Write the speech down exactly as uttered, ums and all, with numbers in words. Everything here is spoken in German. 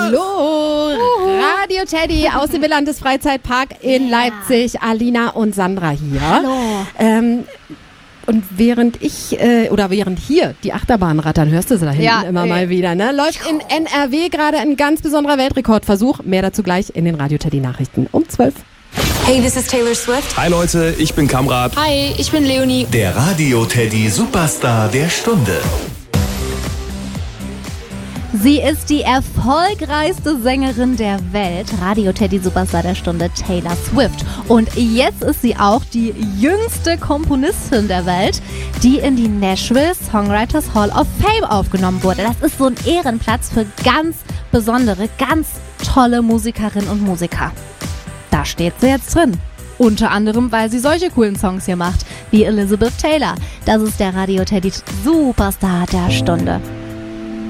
Hallo, Radio Teddy aus dem Willandes Freizeitpark in yeah. Leipzig. Alina und Sandra hier. Hallo. Ähm, und während ich, äh, oder während hier die Achterbahn rattern, hörst du sie da hinten ja, immer ey. mal wieder, ne? Läuft in N R W gerade ein ganz besonderer Weltrekordversuch. Mehr dazu gleich in den Radio Teddy Nachrichten um zwölf. Hey, this is Taylor Swift. Hi Leute, ich bin Kamrat. Hi, ich bin Leonie. Der Radio Teddy Superstar der Stunde. Sie ist die erfolgreichste Sängerin der Welt, Radio Teddy Superstar der Stunde, Taylor Swift. Und jetzt ist sie auch die jüngste Komponistin der Welt, die in die Nashville Songwriters Hall of Fame aufgenommen wurde. Das ist so ein Ehrenplatz für ganz besondere, ganz tolle Musikerinnen und Musiker. Da steht sie jetzt drin. Unter anderem, weil sie solche coolen Songs hier macht, wie Elizabeth Taylor. Das ist der Radio Teddy Superstar der Stunde.